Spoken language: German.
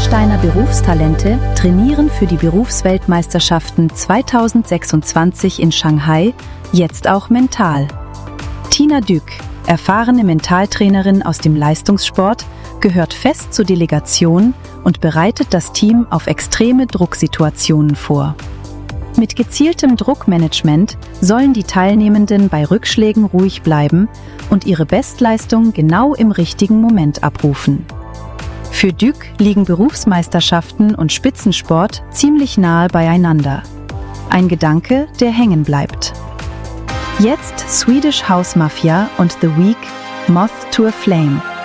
Hartensteiner Berufstalente trainieren für die Berufsweltmeisterschaften 2026 in Shanghai, jetzt auch mental. Tina Dück, erfahrene Mentaltrainerin aus dem Leistungssport, gehört fest zur Delegation und bereitet das Team auf extreme Drucksituationen vor. Mit gezieltem Druckmanagement sollen die Teilnehmenden bei Rückschlägen ruhig bleiben und ihre Bestleistung genau im richtigen Moment abrufen. Für Dück liegen Berufsmeisterschaften und Spitzensport ziemlich nahe beieinander. Ein Gedanke, der hängen bleibt. Jetzt Swedish House Mafia und The Week, Moth to a Flame.